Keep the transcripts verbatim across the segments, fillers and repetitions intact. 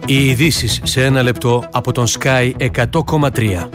Οι ειδήσεις σε ένα λεπτό από τον Sky εκατό κόμμα τρία.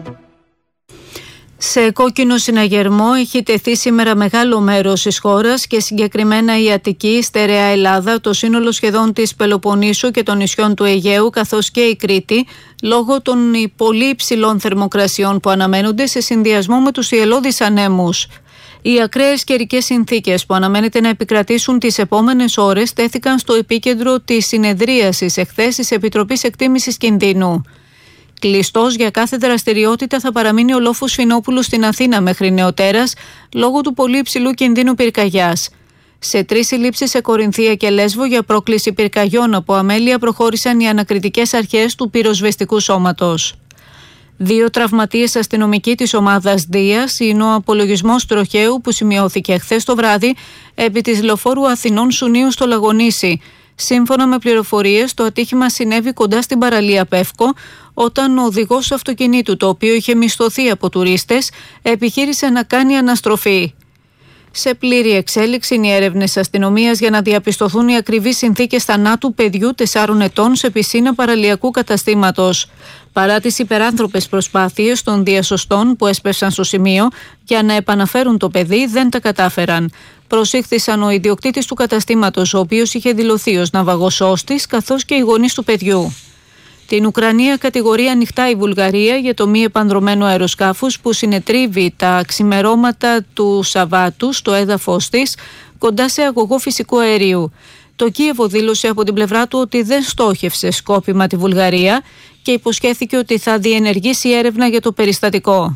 Σε κόκκινο συναγερμό έχει τεθεί σήμερα μεγάλο μέρος της χώρας και συγκεκριμένα η Αττική, η στερεά Ελλάδα, το σύνολο σχεδόν της Πελοποννήσου και των νησιών του Αιγαίου καθώς και η Κρήτη, λόγω των πολύ υψηλών θερμοκρασιών που αναμένονται σε συνδυασμό με τους ιελώδεις ανέμους. Οι ακραίες καιρικές συνθήκες που αναμένεται να επικρατήσουν τις επόμενες ώρες τέθηκαν στο επίκεντρο της συνεδρίασης εχθές της Επιτροπής Εκτίμησης Κινδύνου. Κλειστός για κάθε δραστηριότητα θα παραμείνει ο λόφος Φινόπουλου στην Αθήνα μέχρι νεοτέρας λόγω του πολύ υψηλού κινδύνου πυρκαγιάς. Σε τρεις συλλήψεις σε Κορινθία και Λέσβο για πρόκληση πυρκαγιών από αμέλεια προχώρησαν οι ανακριτικές αρχές του πυροσβεστικού σώματος. Δύο τραυματίες αστυνομικοί της ομάδας Δίας είναι ο απολογισμός τροχαίου που σημειώθηκε χθες το βράδυ επί της λεωφόρου Αθηνών Σουνίου στο Λαγονήσι. Σύμφωνα με πληροφορίες, το ατύχημα συνέβη κοντά στην παραλία Πεύκο, όταν ο οδηγός του αυτοκινήτου, το οποίο είχε μισθωθεί από τουρίστες, επιχείρησε να κάνει αναστροφή. Σε πλήρη εξέλιξη είναι οι έρευνες αστυνομίας για να διαπιστωθούν οι ακριβείς συνθήκες θανάτου παιδιού τεσσάρων ετών σε πισίνα παραλιακού καταστήματος. Παρά τις υπεράνθρωπες προσπάθειες των διασωστών που έσπευσαν στο σημείο για να επαναφέρουν το παιδί, δεν τα κατάφεραν. Προσήχθησαν ο ιδιοκτήτης του καταστήματος, ο οποίος είχε δηλωθεί ως ναυαγοσώστης, καθώς και οι γονείς του παιδιού. Την Ουκρανία κατηγορεί ανοιχτά η Βουλγαρία για το μη επανδρωμένο αεροσκάφος που συνετρίβει τα ξημερώματα του Σαββάτου στο έδαφος της, κοντά σε αγωγό φυσικού αερίου. Το Κίεβο δήλωσε από την πλευρά του ότι δεν στόχευσε σκόπιμα τη Βουλγαρία και υποσχέθηκε ότι θα διενεργήσει έρευνα για το περιστατικό.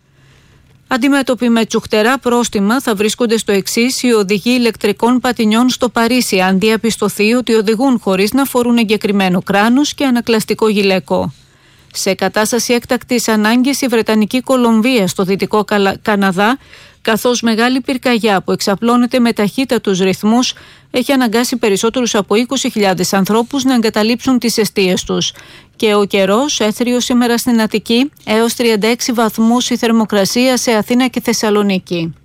Αντιμέτωποι με τσουχτερά πρόστιμα θα βρίσκονται στο εξής οι οδηγοί ηλεκτρικών πατινιών στο Παρίσι, αν διαπιστωθεί ότι οδηγούν χωρίς να φορούν εγκεκριμένο κράνος και ανακλαστικό γυλαίκο. Σε κατάσταση έκτακτης ανάγκης η Βρετανική Κολομβία στο Δυτικό Καναδά, καθώς μεγάλη πυρκαγιά που εξαπλώνεται με ταχύτατους ρυθμούς έχει αναγκάσει περισσότερους από είκοσι χιλιάδες ανθρώπους να εγκαταλείψουν τις εστίες τους. Και ο καιρός έθριο σήμερα στην Αττική, έως τριάντα έξι βαθμούς η θερμοκρασία σε Αθήνα και Θεσσαλονίκη.